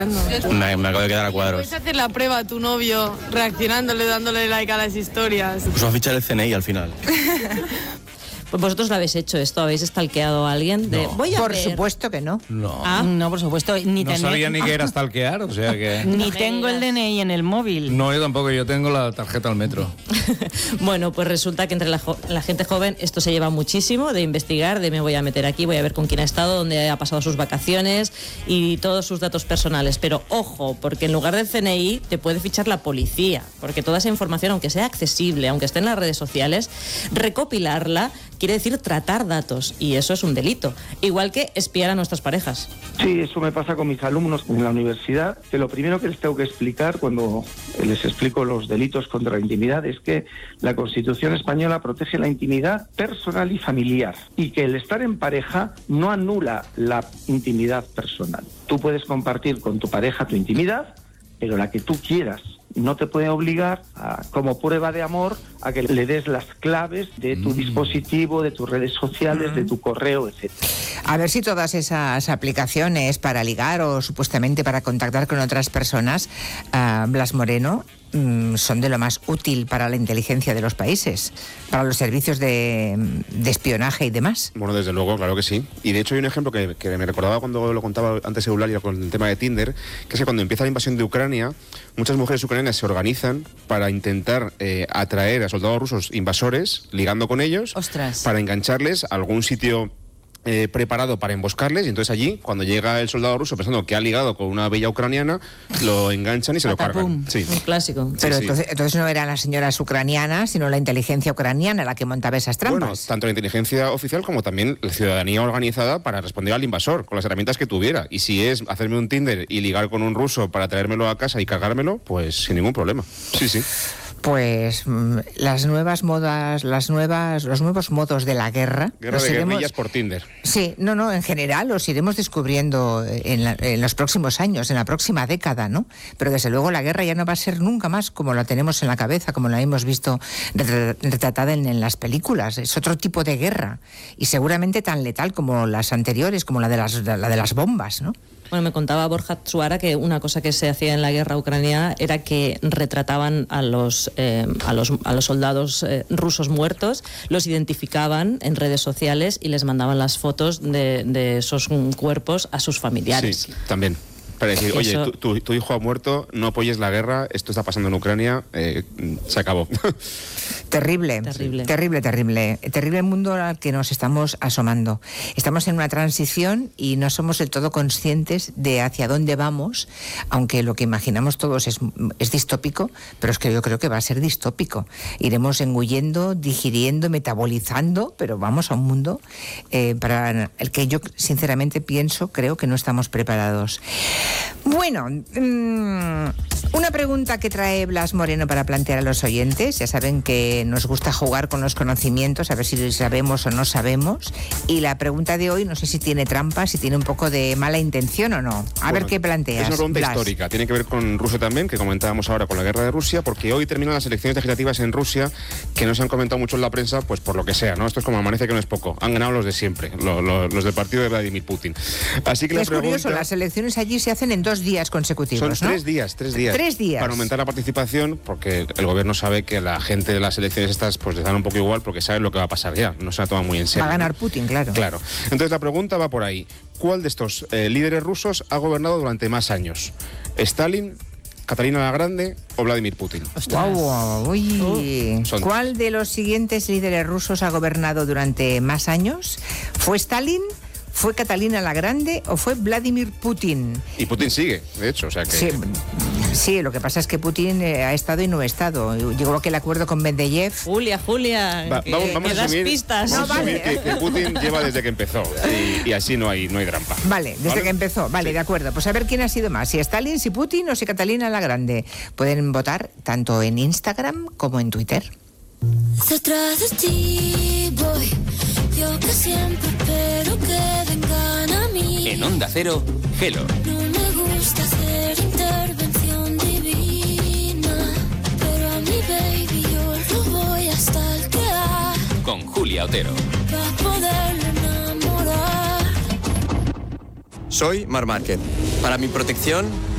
Me acabo de quedar a cuadros. ¿Puedes hacer la prueba a tu novio reaccionándole, dándole like a las historias? Pues va a fichar el CNI al final. Pues vosotros lo habéis hecho esto, habéis stalkeado a alguien. No. Voy a Por ver. supuesto que no. No. Ah, No, por supuesto. No sabía ni que era stalkear, o sea que... Ni tengo el DNI en el móvil. No, yo tampoco, yo tengo la tarjeta al metro. Bueno, pues resulta que entre la gente joven esto se lleva muchísimo, de investigar, de me voy a meter aquí, voy a ver con quién ha estado, dónde ha pasado sus vacaciones y todos sus datos personales. Pero ojo, porque en lugar del CNI te puede fichar la policía, porque toda esa información, aunque sea accesible, aunque esté en las redes sociales, recopilarla quiere decir tratar datos, y eso es un delito. Igual que espiar a nuestras parejas. Sí, eso me pasa con mis alumnos en la universidad, que lo primero que les tengo que explicar cuando les explico los delitos contra la intimidad es que la Constitución española protege la intimidad personal y familiar, y que el estar en pareja no anula la intimidad personal. Tú puedes compartir con tu pareja tu intimidad, pero la que tú quieras. No te puede obligar, como prueba de amor, a que le des las claves de tu dispositivo, de tus redes sociales, de tu correo, etc. A ver si todas esas aplicaciones para ligar o supuestamente para contactar con otras personas, Blas Moreno, son de lo más útil para la inteligencia de los países, para los servicios de espionaje y demás. Bueno, desde luego, claro que sí. Y de hecho hay un ejemplo que me recordaba cuando lo contaba antes Eulalia con el tema de Tinder, que es que cuando empieza la invasión de Ucrania, muchas mujeres ucranianas se organizan para intentar atraer a soldados rusos invasores, ligando con ellos, Ostras. para engancharles a algún sitio preparado para emboscarles, y entonces allí, cuando llega el soldado ruso pensando que ha ligado con una bella ucraniana, lo enganchan y se lo cargan. Sí. Un clásico. Pero Sí, entonces no eran las señoras ucranianas, sino la inteligencia ucraniana la que montaba esas trampas. Bueno, tanto la inteligencia oficial como también la ciudadanía organizada para responder al invasor con las herramientas que tuviera. Y si es hacerme un Tinder y ligar con un ruso para traérmelo a casa y cargármelo, pues sin ningún problema. Sí, sí. Pues las nuevas modas, los nuevos modos de la guerra. Guerra los de iremos- guerrillas por Tinder. Sí, no, en general los iremos descubriendo en los próximos años, en la próxima década, ¿no? Pero desde luego la guerra ya no va a ser nunca más como la tenemos en la cabeza, como la hemos visto retratada en las películas. Es otro tipo de guerra y seguramente tan letal como las anteriores, como la de las bombas, ¿no? Bueno, me contaba Borja Tsuara que una cosa que se hacía en la guerra ucraniana era que retrataban a los soldados rusos muertos, los identificaban en redes sociales y les mandaban las fotos de esos cuerpos a sus familiares. Sí, también. Para decir, oye, Eso- tu hijo ha muerto, no apoyes la guerra, esto está pasando en Ucrania, se acabó. Terrible, Terrible. terrible mundo al que nos estamos asomando. Estamos en una transición y no somos del todo conscientes de hacia dónde vamos, aunque lo que imaginamos todos es distópico, pero es que yo creo que va a ser distópico. Iremos engullendo, digiriendo, metabolizando, pero vamos a un mundo para el que yo sinceramente creo que no estamos preparados. Bueno, una pregunta que trae Blas Moreno para plantear a los oyentes. Ya saben que nos gusta jugar con los conocimientos, a ver si sabemos o no sabemos. Y la pregunta de hoy, no sé si tiene trampa, si tiene un poco de mala intención o no. A ver qué planteas. Es una pregunta Blas. histórica, tiene que ver con Rusia también, que comentábamos ahora con la guerra de Rusia, porque hoy terminan las elecciones legislativas en Rusia, que no se han comentado mucho en la prensa, pues por lo que sea, ¿no? Esto es como amanece que no es poco. Han ganado los de siempre, los del partido de Vladimir Putin. Así que la Es pregunta... curioso, las elecciones allí se hacen en 2 días consecutivos, Son ¿no? 3 días. 3 días. Para aumentar la participación, porque el gobierno sabe que la gente de las elecciones estas pues les dan un poco igual, porque saben lo que va a pasar ya, no se la toma muy en serio. Va a ganar ¿no? Putin, claro. Claro. Entonces la pregunta va por ahí. ¿Cuál de estos líderes rusos ha gobernado durante más años? ¿Stalin, Catalina la Grande o Vladimir Putin? Guau, uy. Son- ¿Cuál de los siguientes líderes rusos ha gobernado durante más años? ¿Fue Stalin? ¿Fue Catalina la Grande o fue Vladimir Putin? Y Putin sigue, de hecho, o sea que... Sí, lo que pasa es que Putin ha estado y no ha estado. Llegó a aquel acuerdo con Medvedev. Julia, Vamos que a das asumir, pistas. vamos a No, asumir vale. que Putin lleva desde que empezó y así no hay trampa. Vale, desde que empezó. Vale, Sí. de acuerdo. Pues a ver quién ha sido más, si Stalin, si Putin o si Catalina la Grande. Pueden votar tanto en Instagram como en Twitter. Detrás de ti voy, yo que siempre espero que vengan a mí. En Onda Cero, Hello. No me gusta hacer intervención divina, pero a mi baby yo lo voy a stalkear Con Julia Otero. para poderlo enamorar. Soy Marc Márquez. Para mi protección,